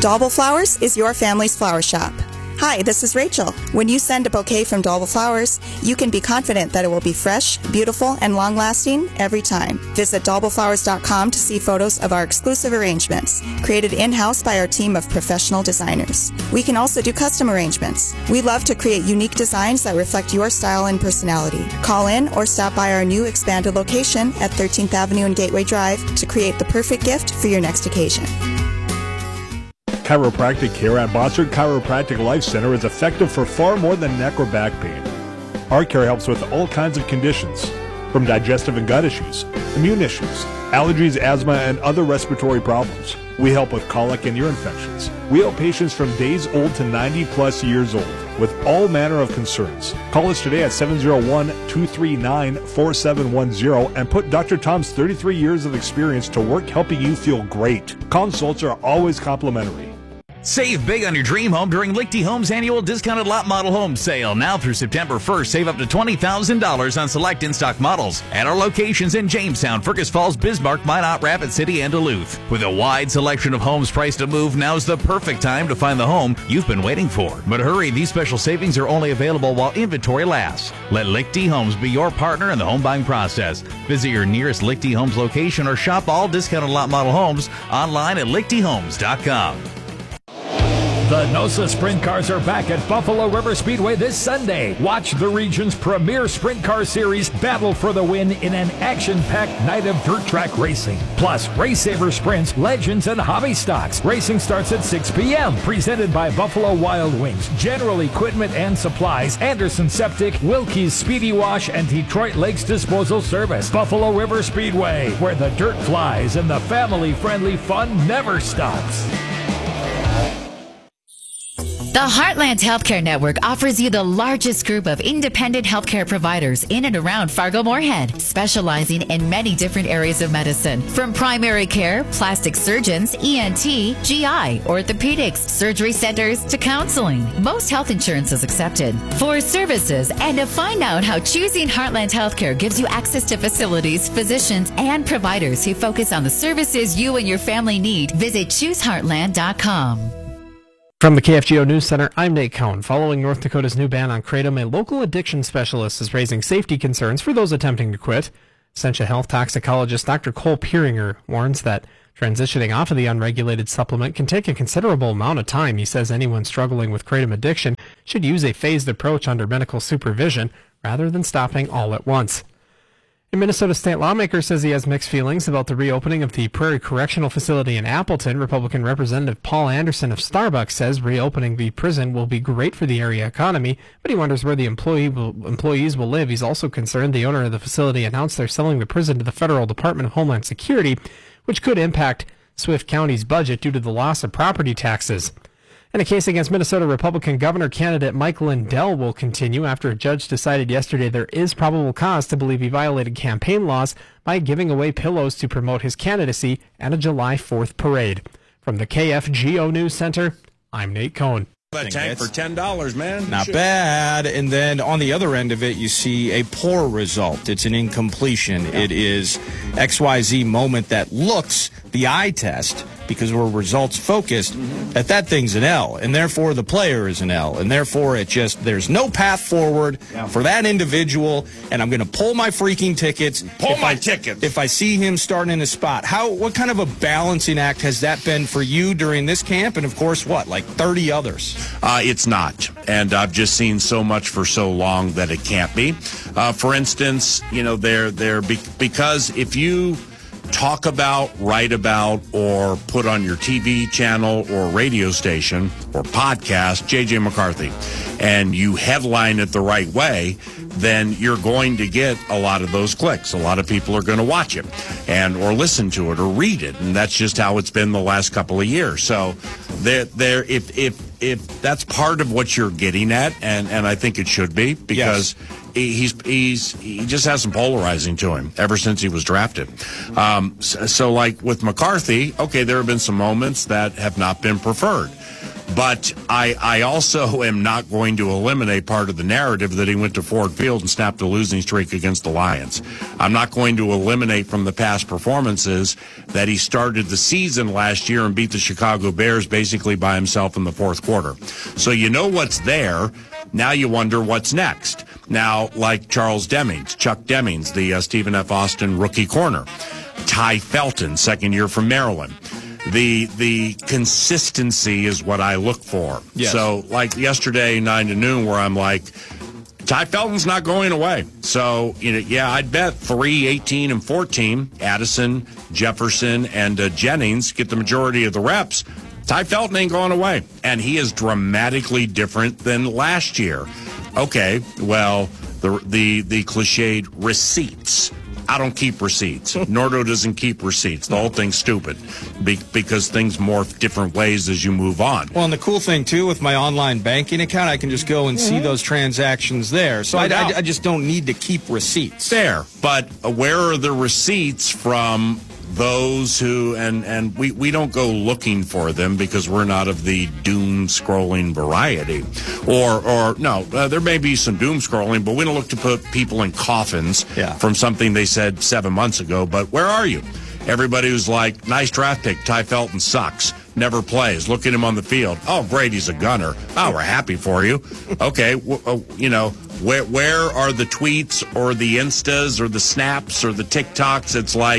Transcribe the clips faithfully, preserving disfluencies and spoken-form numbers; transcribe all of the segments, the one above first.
Dalbel Flowers is your family's flower shop. Hi, this is Rachel. When you send a bouquet from Dalbel Flowers, you can be confident that it will be fresh, beautiful, and long-lasting every time. Visit dalbel flowers dot com to see photos of our exclusive arrangements, created in-house by our team of professional designers. We can also do custom arrangements. We love to create unique designs that reflect your style and personality. Call in or stop by our new expanded location at thirteenth Avenue and Gateway Drive to create the perfect gift for your next occasion. Chiropractic care at Bossard Chiropractic Life Center is effective for far more than neck or back pain. Our care helps with all kinds of conditions, from digestive and gut issues, immune issues, allergies, asthma, and other respiratory problems. We help with colic and ear infections. We help patients from days old to ninety plus years old with all manner of concerns. Call us today at seven oh one, two three nine, four seven one zero and put Doctor Tom's thirty-three years of experience to work helping you feel great. Consults are always complimentary. Save big on your dream home during Lichty Homes' annual discounted lot model home sale. Now through September first, save up to twenty thousand dollars on select in-stock models at our locations in Jamestown, Fergus Falls, Bismarck, Minot, Rapid City, and Duluth. With a wide selection of homes priced to move, now's the perfect time to find the home you've been waiting for. But hurry, these special savings are only available while inventory lasts. Let Lichty Homes be your partner in the home buying process. Visit your nearest Lichty Homes location or shop all discounted lot model homes online at lichty homes dot com. The NOSA Sprint Cars are back at Buffalo River Speedway this Sunday. Watch the region's premier sprint car series battle for the win in an action-packed night of dirt track racing. Plus, Race Saver Sprints, Legends, and Hobby Stocks. Racing starts at six p.m. Presented by Buffalo Wild Wings, General Equipment and Supplies, Anderson Septic, Wilkie's Speedy Wash, and Detroit Lakes Disposal Service. Buffalo River Speedway, where the dirt flies and the family-friendly fun never stops. The Heartland Healthcare Network offers you the largest group of independent healthcare providers in and around Fargo-Moorhead, specializing in many different areas of medicine, from primary care, plastic surgeons, E N T, G I, orthopedics, surgery centers, to counseling. Most health insurance is accepted. For services and to find out how choosing Heartland Healthcare gives you access to facilities, physicians, and providers who focus on the services you and your family need, visit choose heartland dot com. From the K F G O News Center, I'm Nate Cohn. Following North Dakota's new ban on kratom, a local addiction specialist is raising safety concerns for those attempting to quit. Essentia Health toxicologist Doctor Cole Peeringer warns that transitioning off of the unregulated supplement can take a considerable amount of time. He says anyone struggling with kratom addiction should use a phased approach under medical supervision rather than stopping all at once. A Minnesota state lawmaker says he has mixed feelings about the reopening of the Prairie Correctional Facility in Appleton. Republican Representative Paul Anderson of Starbucks says reopening the prison will be great for the area economy, but he wonders where the employee will, employees will live. He's also concerned the owner of the facility announced they're selling the prison to the Federal Department of Homeland Security, which could impact Swift County's budget due to the loss of property taxes. And a case against Minnesota Republican governor candidate Mike Lindell will continue after a judge decided yesterday there is probable cause to believe he violated campaign laws by giving away pillows to promote his candidacy at a July fourth parade. From the K F G O News Center, I'm Nate Cohn. That tank for ten dollars, man. Not bad. And then on the other end of it, you see a poor result. It's an incompletion. Yeah. It is X Y Z moment that looks the eye test, because we're results focused, mm-hmm. that that thing's an L, and therefore the player is an L, and therefore it just, there's no path forward yeah. for that individual, and I'm going to pull my freaking tickets. Pull my I, tickets. If I see him starting in a spot. How, what kind of a balancing act has that been for you during this camp, and of course, what, like thirty others? Uh, it's not, and I've just seen so much for so long that it can't be. Uh, for instance, you know, they're, they're be- because if you talk about, write about, or put on your T V channel or radio station or podcast J J McCarthy, and you headline it the right way, then you're going to get a lot of those clicks. A lot of people are going to watch it and or listen to it or read it, and that's just how it's been the last couple of years. So there, there, if if if that's part of what you're getting at, and and I think it should be, because yes. He's he's he just has some polarizing to him ever since he was drafted. Um, so, so, like with McCarthy, okay, there have been some moments that have not been preferred. But I, I also am not going to eliminate part of the narrative that he went to Ford Field and snapped a losing streak against the Lions. I'm not going to eliminate from the past performances that he started the season last year and beat the Chicago Bears basically by himself in the fourth quarter. So you know what's there. Now you wonder what's next. Now, like Charles Demings, Chuck Demings, the uh, Stephen F. Austin rookie corner. Ty Felton, second year from Maryland. The the consistency is what I look for. Yes. So, like yesterday, nine to noon, where I'm like, Ty Felton's not going away. So, you know, yeah, I'd bet three, eighteen, and fourteen, Addison, Jefferson, and uh, Jennings get the majority of the reps. Ty Felton ain't going away. And he is dramatically different than last year. Okay, well, the the, the cliched receipts. I don't keep receipts. Nordo doesn't keep receipts. The whole thing's stupid be- because things morph different ways as you move on. Well, and the cool thing, too, with my online banking account, I can just go and see those transactions there. So I, I, I just don't need to keep receipts. Fair. But where are the receipts from those who, and, and we, we don't go looking for them because we're not of the doom scrolling variety. Or, or no, uh, there may be some doom scrolling, but we don't look to put people in coffins yeah. from something they said seven months ago. But where are you? Everybody was like, nice draft pick, Ty Felton sucks, never plays. Look at him on the field. Oh, great, he's a gunner. Oh, we're happy for you. Okay, w- uh, you know, where where are the tweets or the Instas or the snaps or the TikToks? It's like,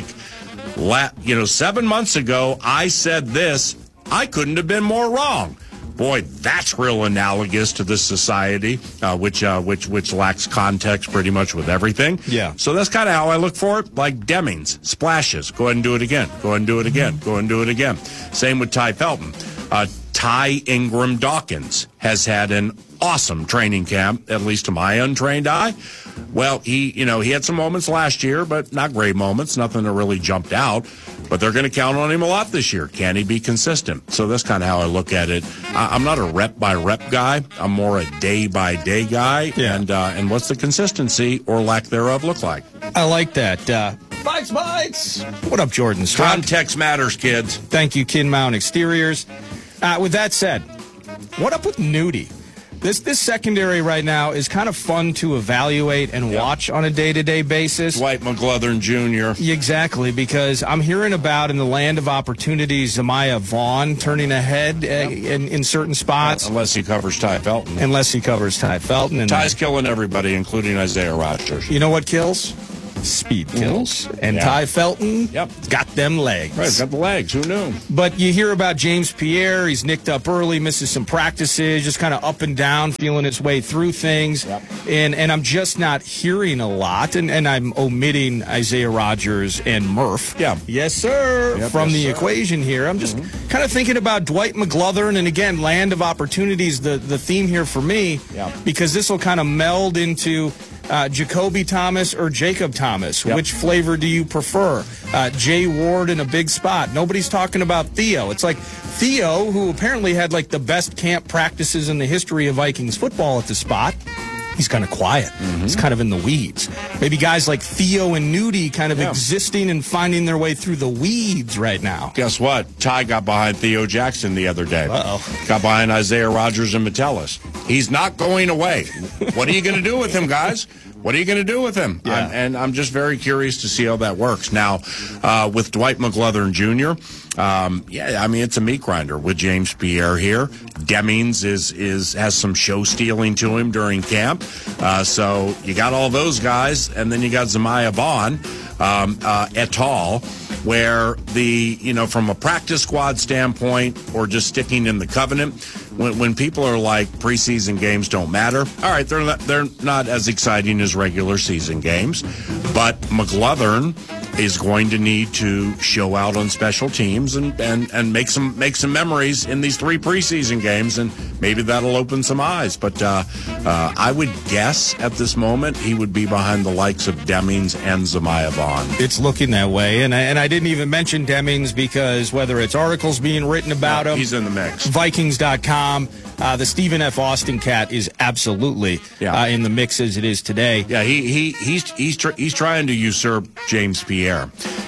La- you know, seven months ago, I said this. I couldn't have been more wrong. Boy, that's real analogous to this society, uh, which uh, which which lacks context pretty much with everything. Yeah. So that's kind of how I look for it. Like Demings, splashes. Go ahead and do it again. Go ahead and do it again. Go ahead and do it again. Same with Ty Felton. Uh, Ty Ingram Dawkins has had an awesome training camp, at least to my untrained eye. Well, he, you know, he had some moments last year, but not great moments, nothing that really jumped out. But they're going to count on him a lot this year. Can he be consistent? So that's kind of how I look at it. I, I'm not a rep-by-rep guy. I'm more a day-by-day guy. Yeah. And uh, and what's the consistency or lack thereof look like? I like that. Uh, bites, bites. What up, Jordan? Stroud? Context matters, kids. Thank you, Kin Mount Exteriors. Uh, with that said, what up with Nudie? This this secondary right now is kind of fun to evaluate and yep. watch on a day-to-day basis. Dwight McGlothern Junior Exactly, because I'm hearing about in the land of opportunities, Zamaya Vaughn turning ahead uh, yep. in, in certain spots. Unless he covers Ty Felton. Unless he covers Ty Felton. And Ty's killing everybody, including Isaiah Rodgers. You know what kills? Speed kills. Mm-hmm. And yeah. Ty Felton yep. got them legs. Right, got the legs. Who knew? But you hear about James Pierre. He's nicked up early, misses some practices, just kind of up and down, feeling his way through things. Yep. And and I'm just not hearing a lot. And, and I'm omitting Isaiah Rodgers and Murph. Yeah. Yes, sir. Yep, from yes, the sir. equation here. I'm just mm-hmm. kind of thinking about Dwight McGlothern. And again, land of opportunities, the, the theme here for me. Yep. Because this will kind of meld into Uh, Jacoby Thomas or Jacob Thomas? Yep. Which flavor do you prefer? Uh, Jay Ward in a big spot. Nobody's talking about Theo. It's like Theo, who apparently had like the best camp practices in the history of Vikings football at the spot. He's kind of quiet. Mm-hmm. He's kind of in the weeds. Maybe guys like Theo and Nudie kind of yeah. existing and finding their way through the weeds right now. Guess what? Ty got behind Theo Jackson the other day. Uh-oh. Got behind Isaiah Rodgers and Metellus. He's not going away. What are you going to do with him, guys? What are you going to do with him? Yeah. I'm, and I'm just very curious to see how that works. Now, uh, with Dwight McGlothern Junior, um, yeah, I mean, it's a meat grinder with James Pierre here. Demings is is has some show stealing to him during camp. Uh, so you got all those guys, and then you got Zamaya Vaughn um, uh, et al., where the, you know, from a practice squad standpoint or just sticking in the covenant, when, when people are like preseason games don't matter, all right, they're not, they're not as exciting as regular season games, but McGlothern is going to need to show out on special teams and, and, and make some make some memories in these three preseason games, and maybe that'll open some eyes. But uh, uh, I would guess at this moment he would be behind the likes of Demings and Zamaya Vaughn. It's looking that way, and I, and I didn't even mention Demings because whether it's articles being written about no, him, he's in the mix. Vikings dot com, uh, the Stephen F. Austin cat is absolutely yeah. uh, in the mix as it is today. Yeah, he he he's he's tr- he's trying to usurp James Pierre.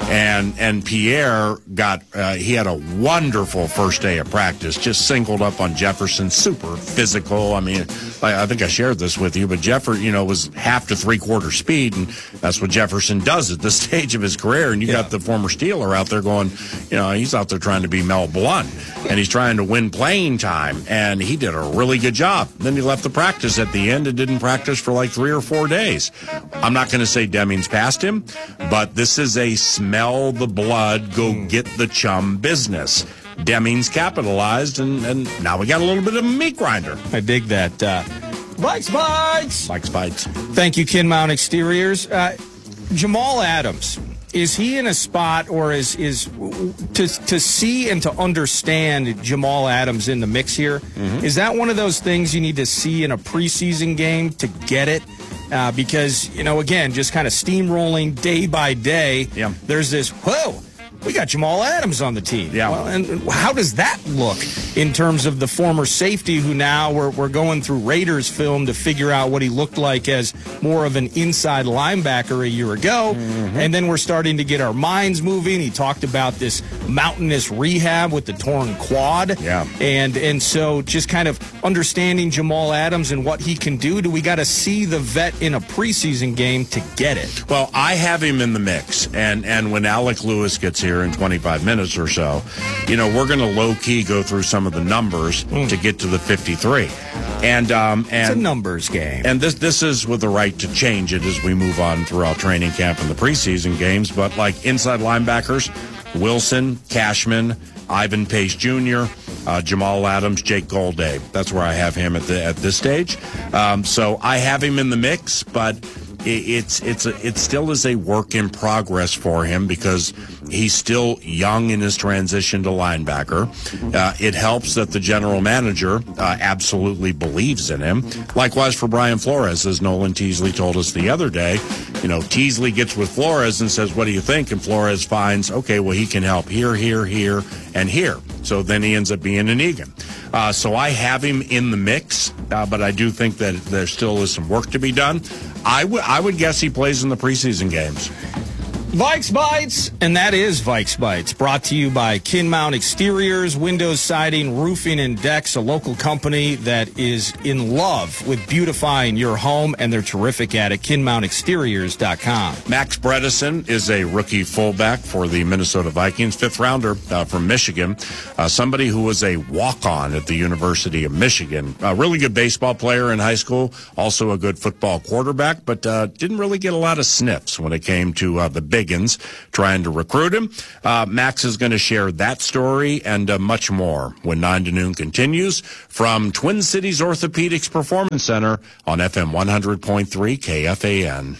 And and Pierre got, uh, he had a wonderful first day of practice, just singled up on Jefferson, super physical. I mean, I, I think I shared this with you, but Jefferson, you know, was half to three quarter speed, and that's what Jefferson does at this stage of his career. And you yeah. got the former Steeler out there going, you know, he's out there trying to be Mel Blount, and he's trying to win playing time, and he did a really good job. Then he left the practice at the end and didn't practice for like three or four days. I'm not going to say Deming's passed him, but this is a smell the blood, go get the chum business. Deming's capitalized, and, and now we got a little bit of a meat grinder. I dig that. Uh, Bikes Bites! Bikes Bites. Thank you, Kinmount Exteriors. Uh, Jamal Adams, is he in a spot, or is is to to see and to understand Jamal Adams in the mix here? Mm-hmm. Is that one of those things you need to see in a preseason game to get it? Uh, because, you know, again, just kind of steamrolling day by day, yeah. there's this, whoa, we got Jamal Adams on the team. Yeah. Well, and how does that look in terms of the former safety who now we're, we're going through Raiders film to figure out what he looked like as more of an inside linebacker a year ago? Mm-hmm. And then we're starting to get our minds moving. He talked about this mountainous rehab with the torn quad. Yeah. And, and so just kind of understanding Jamal Adams and what he can do. Do we got to see the vet in a preseason game to get it? Well, I have him in the mix. And, and when Alec Lewis gets here in twenty-five minutes or so, you know, we're going to low-key go through some of the numbers mm. to get to the fifty-three. And um, and it's a numbers game. And this this is with the right to change it as we move on throughout training camp and the preseason games. But like inside linebackers, Wilson, Cashman, Ivan Pace Junior, uh, Jamal Adams, Jake Golday. That's where I have him at the at this stage. Um, so I have him in the mix, but it's it's a, it still is a work in progress for him because he's still young in his transition to linebacker. Uh, it helps that the general manager uh, absolutely believes in him. Likewise for Brian Flores, as Nolan Teasley told us the other day. You know, Teasley gets with Flores and says, "What do you think?" And Flores finds, okay, well, he can help here, here, here, and here. So then he ends up being an Egan. Uh, so I have him in the mix, uh, but I do think that there still is some work to be done. I would I would guess he plays in the preseason games. Vikes Bites, and that is Vikes Bites, brought to you by Kinmount Exteriors, Windows Siding, Roofing, and Decks, a local company that is in love with beautifying your home, and they're terrific at it, kin mount exteriors dot com. Max Bredesen is a rookie fullback for the Minnesota Vikings, fifth rounder uh, from Michigan, uh, somebody who was a walk-on at the University of Michigan. A really good baseball player in high school, also a good football quarterback, but uh, didn't really get a lot of sniffs when it came to uh, the big trying to recruit him. Uh, Max is going to share that story and uh, much more when nine to noon continues from Twin Cities Orthopedics Performance Center on F M one hundred point three K F A N.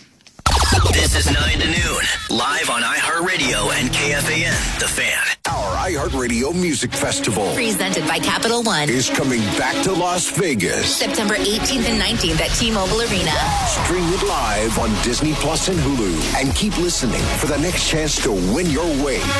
This is nine to noon, live on iHeartRadio and K F A N, The Fan. Our iHeartRadio Music Festival, presented by Capital One, is coming back to Las Vegas. September eighteenth and nineteenth at T-Mobile Arena. Stream it live on Disney Plus and Hulu. And keep listening for the next chance to win your way